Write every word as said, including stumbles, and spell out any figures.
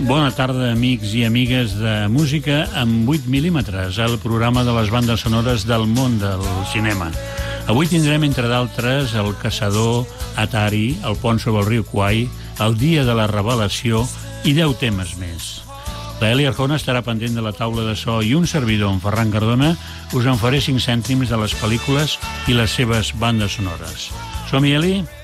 Bona tarda, amics i amigues de Música amb vuit mil·límetres, el programa de les bandes sonores del món del cinema. Avui tindrem, entre d'altres, El Caçador, Atari, El pont sobre el riu Kwai, El dia de la revelació i deu temes més. L'Eli Arjona estarà pendent de la taula de so i un servidor, en Ferran Cardona, us en faré cinc cèntims de les pel·lícules i les seves bandes sonores. Som-hi, Eli?